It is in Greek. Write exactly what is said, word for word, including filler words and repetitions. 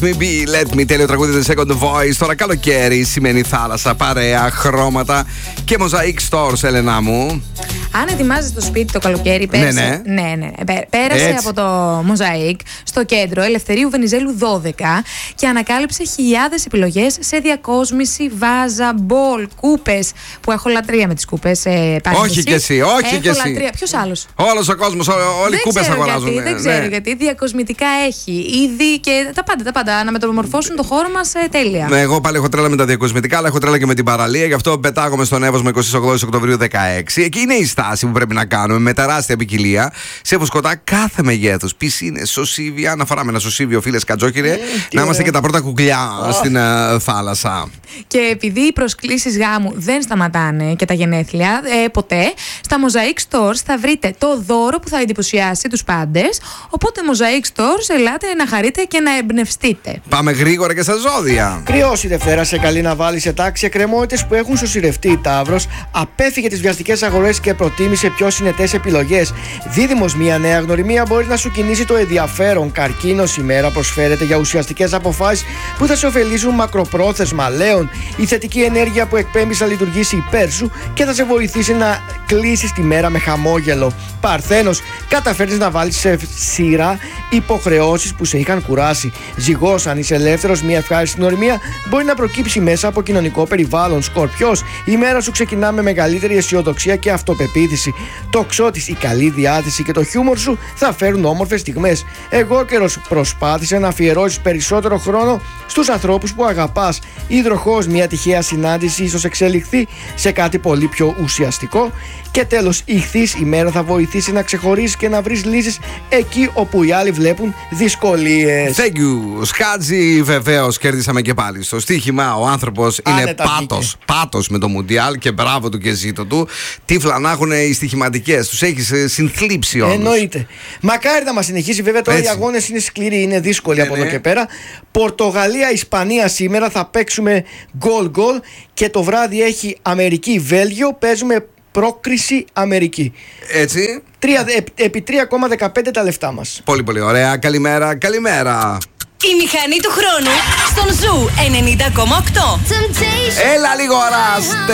Me be, let me, τέλειο τραγούδι The Second Voice. Τώρα καλοκαίρι σημαίνει θάλασσα, παρέα, χρώματα και Mosaic Stores, Έλενα μου. Αν ετοιμάζεσαι το σπίτι το καλοκαίρι, πέρασε, ναι, ναι. Ναι, ναι, πέρασε Έτσι. από το Mosaic στο κέντρο Ελευθερίου Βενιζέλου δώδεκα και ανακάλυψε χιλιάδες επιλογές σε διακόσμηση, βάζα, μπολ, κούπες. Που έχω λατρεία με τις κούπες. Ε, όχι κι εσύ, όχι κι εσύ. Ποιος άλλος? Όλος ο κόσμος, όλοι οι κούπες αγοράζουν. Γιατί, ναι, δεν ξέρω ναι. γιατί. Διακοσμητικά έχει. Ήδη και τα πάντα, τα πάντα. Να μεταμορφώσουν το χώρο μας ε, τέλεια. Ναι, εγώ πάλι έχω τρέλα με τα διακοσμητικά, αλλά έχω τρέλα και με την παραλία. Γι' αυτό πετάγομαι στον Εύωσμο εικοστή ογδόη Οκτωβρίου δεκαέξι. Εκεί είναι η στάση που πρέπει να κάνουμε με τεράστια ποικιλία σε φουσκωτά κάθε μεγέθους. Πισίνες, σωσίβια. Να φοράμε ένα σωσίβιο, φίλες Κατζόκυρε. Mm, να είμαστε και τα πρώτα κουκλιά oh. στην uh, θάλασσα. Και επειδή οι προσκλήσεις γάμου δεν σταματάνε και τα γενέθλια, ε, ποτέ, στα Mosaic Stores θα βρείτε το δώρο που θα εντυπωσιάσει τους πάντες. Οπότε Mosaic Stores, ελάτε να χαρείτε και να εμπνευστείτε. Πάμε γρήγορα και στα ζώδια. Κρυός η Δευτέρα, σε καλεί να βάλει σε τάξη εκκρεμότητες που έχουν σωσιρευτεί. Ταύρος, απέφυγε τις βιαστικές αγορές και προτίμησε πιο συνετές επιλογές. Δίδυμος, μια νέα γνωριμία μπορεί να σου κινήσει το ενδιαφέρον. Καρκίνος, η μέρα προσφέρεται για ουσιαστικές αποφάσεις που θα σε ωφελήσουν μακροπρόθεσμα. Λέων, η θετική ενέργεια που εκπέμπει θα λειτουργήσει υπέρ σου και θα σε βοηθήσει να κλείσεις τη μέρα με χαμόγελο. Παρθένος, καταφέρνεις να βάλεις σε σειρά υποχρεώσεις που σε είχαν κουράσει. Ζυγός, αν είσαι ελεύθερος, μια ευχάριστη γνωριμία μπορεί να προκύψει μέσα από κοινωνικό περιβάλλον. Σκορπιός, η μέρα σου ξεκινά με μεγαλύτερη αισιοδοξία και αυτοπεποίθηση. Τοξότης, η καλή διάθεση και το χιούμορ σου θα φέρουν όμορφες στιγμές. Εγώκερος, προσπάθησε να αφιερώσεις περισσότερο χρόνο στους ανθρώπους που αγαπάς. Υδροχόος, μια τυχαία συνάντηση ίσως εξελιχθεί σε κάτι πολύ πιο ουσιαστικό. Και τέλος, Ιχθύς, η μέρα θα βοηθήσει να ξεχωρίσεις και να βρεις λύσεις εκεί όπου οι άλλοι βλέπουν δυσκολίες. Thank you. Σκάτζι, βεβαίως κέρδισαμε και πάλι στο στοίχημα. Ο άνθρωπος είναι πάτος. Πάτος με το Μουντιάλ και μπράβο του και ζήτω του. Τύφλα να έχουν οι στοιχηματικές. Τους έχεις συνθλίψει όλους. Εννοείται. Μακάρι να μας συνεχίσει. Βέβαια τώρα έτσι. Οι αγώνες είναι σκληροί, είναι δύσκολοι ναι, από εδώ ναι. και πέρα. Πορτογαλία-Ισπανία σήμερα θα παίξουμε γκολ-γκολ και το βράδυ έχει Αμερική-Βέλγιο. Παίζουμε πρόκριση Αμερική. Έτσι. Τρία, επί τρία κόμμα δεκαπέντε τα λεφτά μας. Πολύ πολύ ωραία. Καλημέρα, καλημέρα. Η μηχανή του χρόνου στον Ζου ενενήντα κόμμα οκτώ. Έλα λίγο ώρα.